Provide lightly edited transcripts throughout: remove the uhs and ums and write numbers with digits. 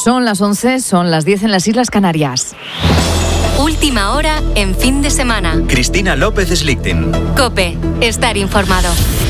Son las 11, son las 10 en las Islas Canarias. Última hora en fin de semana. Cristina López Slichting. COPE. Estar informado.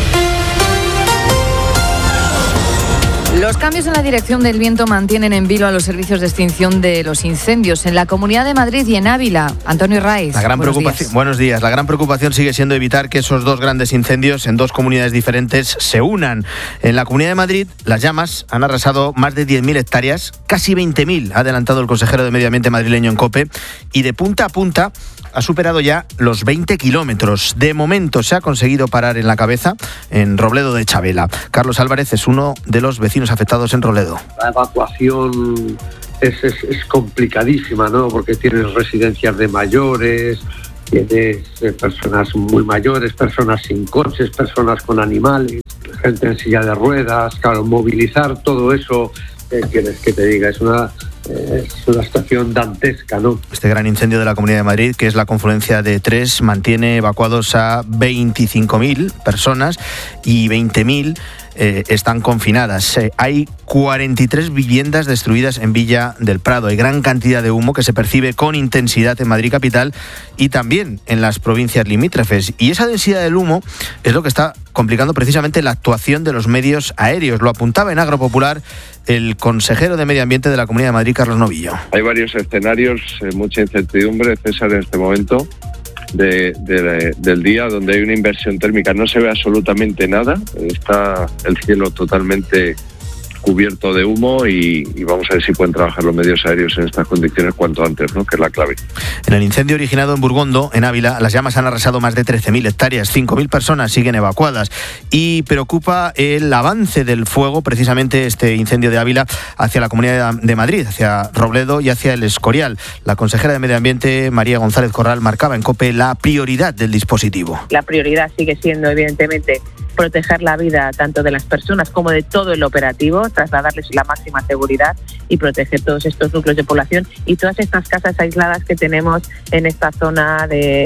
Los cambios en la dirección del viento mantienen en vilo a los servicios de extinción de los incendios en la Comunidad de Madrid y en Ávila. Antonio Raiz. Buenos días. La gran preocupación sigue siendo evitar que esos dos grandes incendios en dos comunidades diferentes se unan. En la Comunidad de Madrid, las llamas han arrasado más de 10.000 hectáreas, casi 20.000, ha adelantado el consejero de Medio Ambiente madrileño en COPE, y de punta a punta ha superado ya los 20 kilómetros. De momento se ha conseguido parar en la cabeza, en Robledo de Chavela. Carlos Álvarez es uno de los vecinos afectados en Robledo. La evacuación es complicadísima, ¿no? Porque tienes residencias de mayores, tienes personas muy mayores, personas sin coches, personas con animales, gente en silla de ruedas. Claro, movilizar todo eso, quieres que te diga, es una situación dantesca, ¿no? Este gran incendio de la Comunidad de Madrid, que es la confluencia de tres, mantiene evacuados a 25.000 personas y 20.000 están confinadas. Hay 43 viviendas destruidas en Villa del Prado. Hay gran cantidad de humo que se percibe con intensidad en Madrid capital y también en las provincias limítrofes. Y esa densidad del humo es lo que está complicando precisamente la actuación de los medios aéreos. Lo apuntaba en Agropopular el consejero de Medio Ambiente de la Comunidad de Madrid, Carlos Novillo. Hay varios escenarios, mucha incertidumbre, César, en este momento del día, donde hay una inversión térmica. No se ve absolutamente nada, está el cielo totalmente cubierto de humo y vamos a ver si pueden trabajar los medios aéreos en estas condiciones cuanto antes, ¿no? Que es la clave. En el incendio originado en Burgondo, en Ávila, las llamas han arrasado más de 13.000 hectáreas, 5.000 personas siguen evacuadas y preocupa el avance del fuego, precisamente este incendio de Ávila, hacia la Comunidad de Madrid, hacia Robledo y hacia el Escorial. La consejera de Medio Ambiente, María González Corral, marcaba en COPE la prioridad del dispositivo. La prioridad sigue siendo, evidentemente, proteger la vida tanto de las personas como de todo el operativo, trasladarles la máxima seguridad y proteger todos estos núcleos de población y todas estas casas aisladas que tenemos en esta zona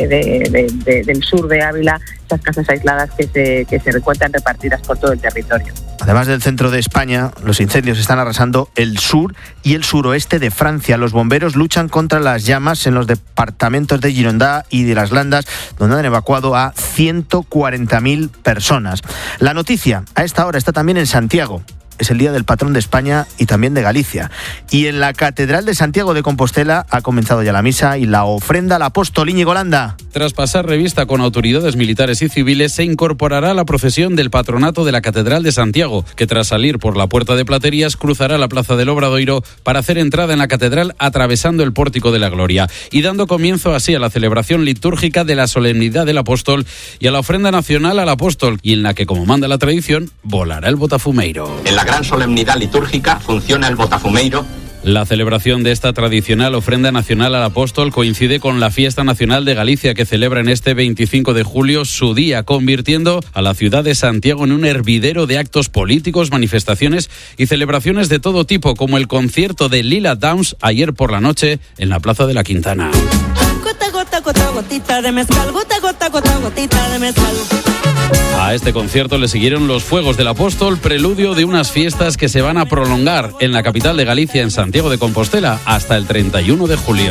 del sur de Ávila, esas casas aisladas que se encuentran repartidas por todo el territorio. Además del centro de España, los incendios están arrasando el sur y el suroeste de Francia. Los bomberos luchan contra las llamas en los departamentos de Girondins y de las Landas, donde han evacuado a 140.000 personas. La noticia a esta hora está también en Santiago. Es el día del patrón de España y también de Galicia. Y en la Catedral de Santiago de Compostela ha comenzado ya la misa y la ofrenda al apóstol. Íñigo Landa. Tras pasar revista con autoridades militares y civiles, se incorporará a la procesión del patronato de la Catedral de Santiago, que tras salir por la Puerta de Platerías cruzará la Plaza del Obradoiro para hacer entrada en la catedral atravesando el Pórtico de la Gloria y dando comienzo así a la celebración litúrgica de la solemnidad del apóstol y a la ofrenda nacional al apóstol, y en la que, como manda la tradición, volará el botafumeiro. En la gran solemnidad litúrgica funciona el botafumeiro. La celebración de esta tradicional ofrenda nacional al apóstol coincide con la Fiesta Nacional de Galicia, que celebra en este 25 de julio su día, convirtiendo a la ciudad de Santiago en un hervidero de actos políticos, manifestaciones y celebraciones de todo tipo, como el concierto de Lila Downs ayer por la noche en la Plaza de la Quintana. Gota, gota, gota, gotita de mezcal, gota, gota, gota, gotita de mezcal. A este concierto le siguieron los fuegos del apóstol, preludio de unas fiestas que se van a prolongar en la capital de Galicia, en Santiago de Compostela, hasta el 31 de julio.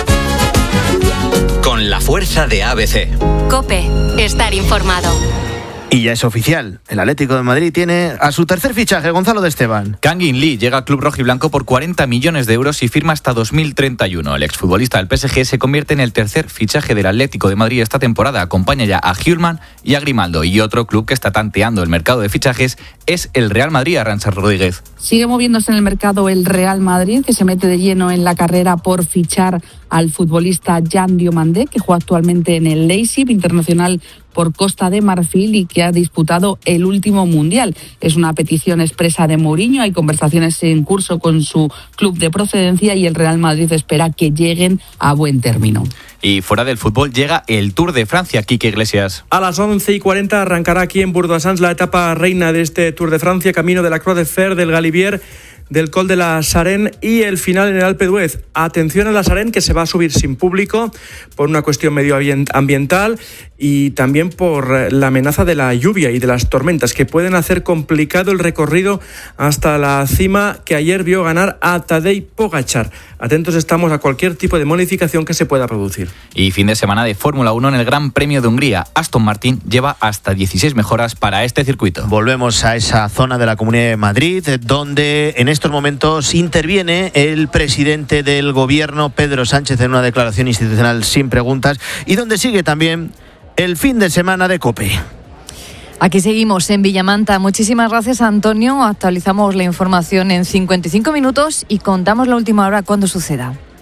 Con la fuerza de ABC. COPE. Estar informado. Y ya es oficial, el Atlético de Madrid tiene a su tercer fichaje, Gonzalo de Esteban. Kangin Lee llega al club rojiblanco por 40 millones de euros y firma hasta 2031. El exfutbolista del PSG se convierte en el tercer fichaje del Atlético de Madrid esta temporada. Acompaña ya a Hjulman y a Grimaldo. Y otro club que está tanteando el mercado de fichajes es el Real Madrid. Arantxa Rodríguez. Sigue moviéndose en el mercado el Real Madrid, que se mete de lleno en la carrera por fichar al futbolista Jan Diomandé, que juega actualmente en el Leipzig, internacional por Costa de Marfil y que ha disputado el último Mundial. Es una petición expresa de Mourinho, hay conversaciones en curso con su club de procedencia y el Real Madrid espera que lleguen a buen término. Y fuera del fútbol llega el Tour de Francia, Quique Iglesias. A las 11:40 arrancará aquí en Bordeaux la etapa reina de este Tour de Francia, camino de la Croix de Fer, del Galibier, del Col de la Sarén y el final en el Alpe d'Huez. Atención a la Sarén, que se va a subir sin público por una cuestión medioambiental y también por la amenaza de la lluvia y de las tormentas, que pueden hacer complicado el recorrido hasta la cima, que ayer vio ganar a Tadej Pogačar. Atentos estamos a cualquier tipo de modificación que se pueda producir. Y fin de semana de Fórmula 1 en el Gran Premio de Hungría. Aston Martin lleva hasta 16 mejoras para este circuito. Volvemos a esa zona de la Comunidad de Madrid, donde en estos momentos interviene el presidente del Gobierno, Pedro Sánchez, en una declaración institucional sin preguntas, y donde sigue también el fin de semana de COPE. Aquí seguimos en Villamanta. Muchísimas gracias, Antonio. Actualizamos la información en 55 minutos y contamos la última hora cuando suceda.